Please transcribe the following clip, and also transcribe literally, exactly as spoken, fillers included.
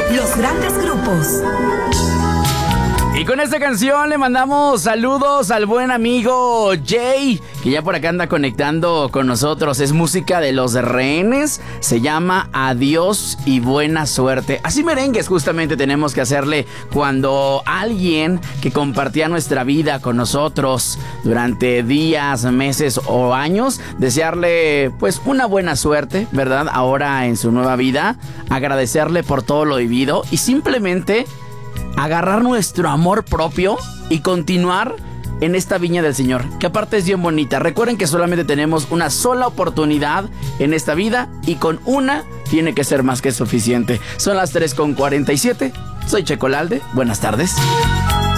Los grandes grupos. Y con esta canción le mandamos saludos al buen amigo Jay, que ya por acá anda conectando con nosotros. Es música de Los Rehenes, se llama Adiós y Buena Suerte. Así merengues justamente tenemos que hacerle cuando alguien que compartía nuestra vida con nosotros durante días, meses o años, desearle pues una buena suerte, ¿verdad? Ahora en su nueva vida, agradecerle por todo lo vivido y simplemente agarrar nuestro amor propio y continuar en esta viña del Señor, que aparte es bien bonita. Recuerden que solamente tenemos una sola oportunidad en esta vida y con una tiene que ser más que suficiente. Son las tres con cuarenta y siete. Soy Checo Lalde. Buenas tardes.